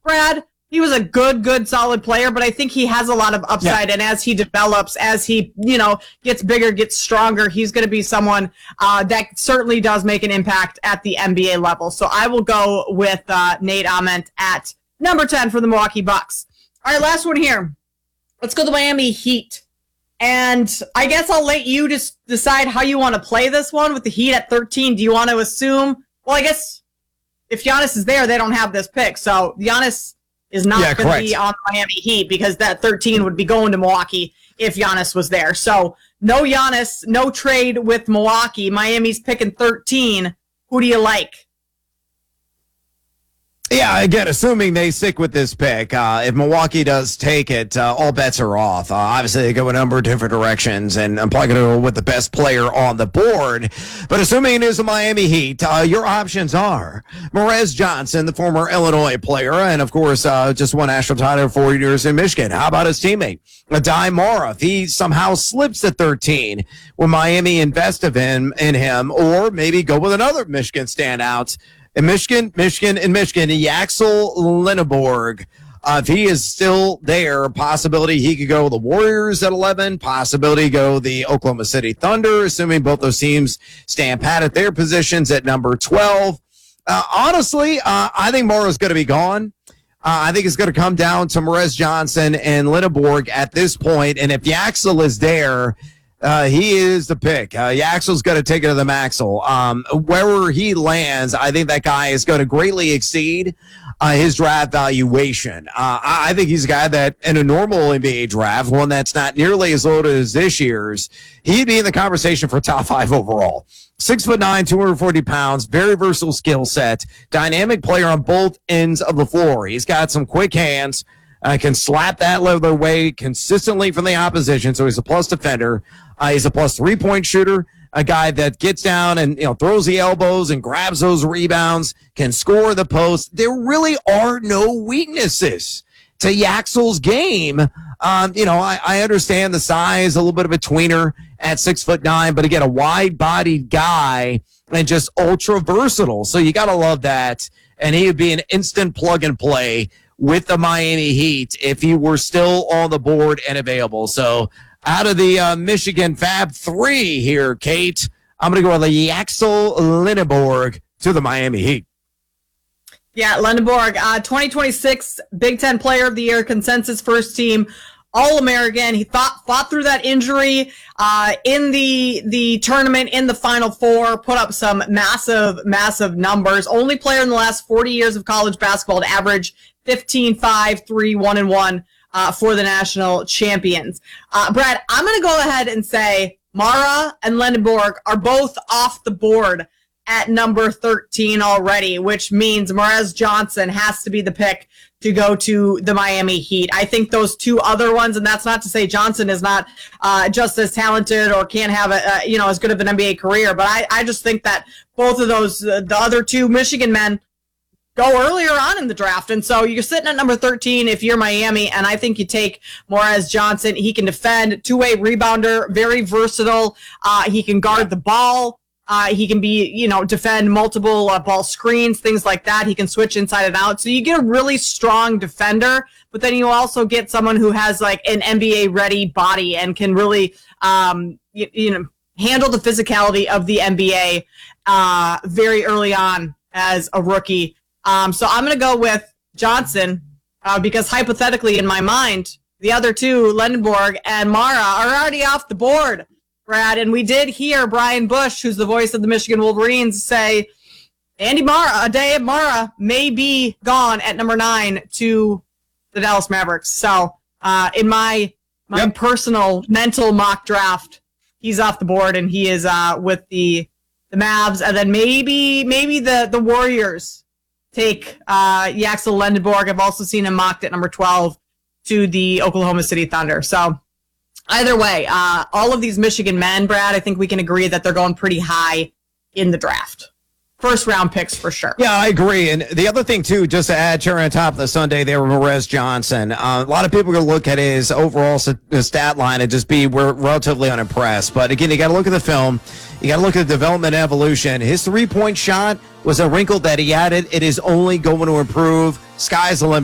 Brad, he was a good, solid player, but I think he has a lot of upside. Yeah. And as he develops, as he, gets bigger, gets stronger, he's going to be someone that certainly does make an impact at the NBA level. So I will go with Nate Ament at number 10 for the Milwaukee Bucks. All right, last one here. Let's go to the Miami Heat. And I guess I'll let you just decide how you want to play this one with the Heat at 13. Do you want to assume? Well, I guess if Giannis is there, they don't have this pick. So Giannis is not going to be on the Miami Heat because that 13 would be going to Milwaukee if Giannis was there. So no Giannis, no trade with Milwaukee. Miami's picking 13. Who do you like? Yeah, again, assuming they stick with this pick, if Milwaukee does take it, all bets are off. Obviously, they go a number of different directions, and I'm probably going to go with the best player on the board. But assuming it is the Miami Heat, your options are Morez Johnson, the former Illinois player, and, of course, just won national title 4 years in Michigan. How about his teammate, Adai Mara? If he somehow slips at 13, will Miami invest in him, or maybe go with another Michigan standout? In Michigan, Yaxel Lenneborg. If he is still there, possibility he could go the Warriors at 11, possibility go the Oklahoma City Thunder, assuming both those teams stand pat at their positions at number 12. Honestly, I think Morrow's going to be gone. I think it's going to come down to Morez Johnson and Lenneborg at this point, and if Yaxel is there, he is the pick. Yaxel's going to take it to the Maxwell. Wherever he lands, I think that guy is going to greatly exceed his draft valuation. I think he's a guy that in a normal NBA draft, one that's not nearly as loaded as this year's, he'd be in the conversation for top 5 overall. 6'9", 240 pounds, very versatile skill set, dynamic player on both ends of the floor. He's got some quick hands. Can slap that leather away consistently from the opposition, so he's a plus defender. He's a plus three-point shooter, a guy that gets down and throws the elbows and grabs those rebounds, can score the post. There really are no weaknesses to Yaxel's game. I understand the size, a little bit of a tweener at 6'9", but again, a wide-bodied guy and just ultra versatile. So you got to love that, and he would be an instant plug-and-play with the Miami Heat if he were still on the board and available. So out of the Michigan Fab 3 here, Kate, I'm going to go with Yaxel Lenneborg to the Miami Heat. Yeah, Lenneborg, 2026 Big Ten Player of the Year, consensus first team All-American. He fought through that injury in the tournament in the Final Four, put up some massive numbers. Only player in the last 40 years of college basketball to average 15, 5, 3, 1-1 for the national champions. Brad, I'm going to go ahead and say Mara and Lenneborg are both off the board at number 13 already, which means Morez Johnson has to be the pick to go to the Miami Heat. I think those two other ones, and that's not to say Johnson is not just as talented or can't have as good of an NBA career, but I just think that both of those, the other two Michigan men, go earlier on in the draft. And so you're sitting at number 13 if you're Miami, and I think you take Morez Johnson. He can defend, two-way rebounder, very versatile. He can guard the ball. He can be, defend multiple ball screens, things like that. He can switch inside and out. So you get a really strong defender, but then you also get someone who has like an NBA-ready body and can really, handle the physicality of the NBA very early on as a rookie. So I'm going to go with Johnson because hypothetically in my mind, the other two, Lenneborg and Mara, are already off the board, Brad. And we did hear Brian Bush, who's the voice of the Michigan Wolverines, say Adai Mara may be gone at number 9 to the Dallas Mavericks. So in my personal mental mock draft, he's off the board and he is with the Mavs. And then maybe the Warriors take Yaxel Lenneborg. I've also seen him mocked at number 12 to the Oklahoma City Thunder. So either way, all of these Michigan men, Brad, I think we can agree that they're going pretty high in the draft. First round picks for sure. Yeah, I agree. And the other thing, too, just to add cherry on top of the Sunday there with Morez Johnson, a lot of people are going to look at his overall stat line and just be relatively unimpressed. But again, you got to look at the film. You got to look at the development and evolution. His three-point shot was a wrinkle that he added. It is only going to improve. Sky's the limit.